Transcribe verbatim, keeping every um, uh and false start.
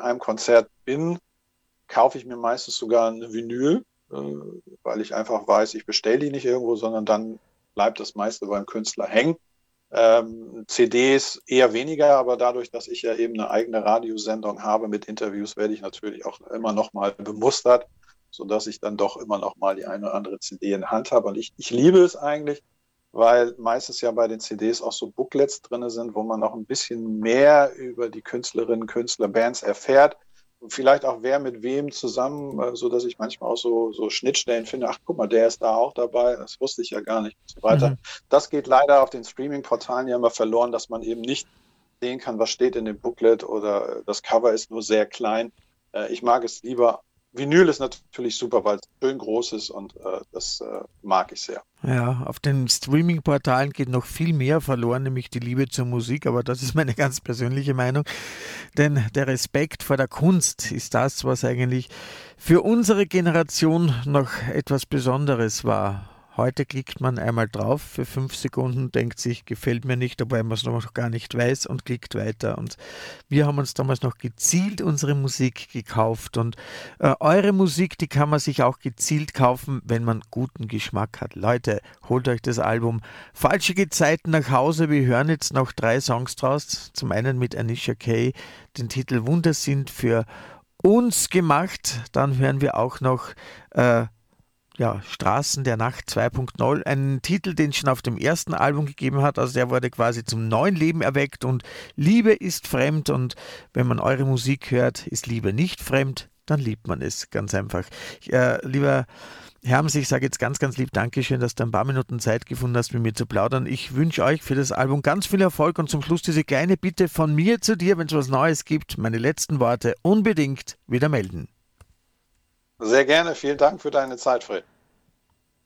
einem Konzert bin, kaufe ich mir meistens sogar eine Vinyl, äh, weil ich einfach weiß, ich bestelle die nicht irgendwo, sondern dann bleibt das meiste beim Künstler hängen. Ähm, C Ds eher weniger, aber dadurch, dass ich ja eben eine eigene Radiosendung habe mit Interviews, werde ich natürlich auch immer noch mal bemustert, sodass ich dann doch immer noch mal die eine oder andere C D in der Hand habe. Und ich, ich liebe es eigentlich, weil meistens ja bei den C Ds auch so Booklets drin sind, wo man noch ein bisschen mehr über die Künstlerinnen, Künstler, Bands erfährt. Und vielleicht auch wer mit wem zusammen, äh, so dass ich manchmal auch so, so Schnittstellen finde. Ach, guck mal, der ist da auch dabei. Das wusste ich ja gar nicht und so weiter. Mhm. Das geht leider auf den Streaming-Portalen ja immer verloren, dass man eben nicht sehen kann, was steht in dem Booklet oder das Cover ist nur sehr klein. Äh, ich mag es lieber. Vinyl ist natürlich super, weil es schön groß ist und äh, das äh, mag ich sehr. Ja, auf den Streaming-Portalen geht noch viel mehr verloren, nämlich die Liebe zur Musik, aber das ist meine ganz persönliche Meinung. Denn der Respekt vor der Kunst ist das, was eigentlich für unsere Generation noch etwas Besonderes war. Heute klickt man einmal drauf für fünf Sekunden, denkt sich, gefällt mir nicht, obwohl man es noch gar nicht weiß und klickt weiter. Und wir haben uns damals noch gezielt unsere Musik gekauft. Und äh, eure Musik, die kann man sich auch gezielt kaufen, wenn man guten Geschmack hat. Leute, holt euch das Album Falsche Gezeiten nach Hause. Wir hören jetzt noch drei Songs draus. Zum einen mit Anisha Kay, den Titel Wunder sind für uns gemacht. Dann hören wir auch noch äh, ja, Straßen der Nacht zwei Punkt null, einen Titel, den es schon auf dem ersten Album gegeben hat, also der wurde quasi zum neuen Leben erweckt und Liebe ist fremd und wenn man eure Musik hört, ist Liebe nicht fremd, dann liebt man es, ganz einfach. Äh, lieber Herms, ich sage jetzt ganz, ganz lieb Dankeschön, dass du ein paar Minuten Zeit gefunden hast, mit mir zu plaudern. Ich wünsche euch für das Album ganz viel Erfolg und zum Schluss diese kleine Bitte von mir zu dir, wenn es was Neues gibt, meine letzten Worte unbedingt wieder melden. Sehr gerne. Vielen Dank für deine Zeit, Fred.